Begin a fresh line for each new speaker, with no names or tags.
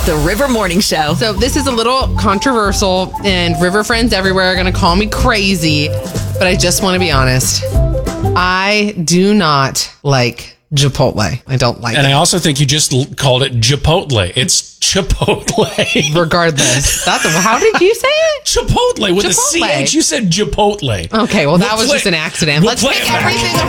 The River Morning Show.
So this is a little controversial, and River friends everywhere are going to call me crazy, but I just want to be honest. I do not like Chipotle. I don't like
And
it.
I also think you just called it Chipotle. It's Chipotle.
Regardless. How did you say it?
Chipotle with a
Chipotle.
CH. You said Chipotle.
Okay, well, that was
We'll
just
play-
an accident.
we'll
Let's
play
pick
it back.
everything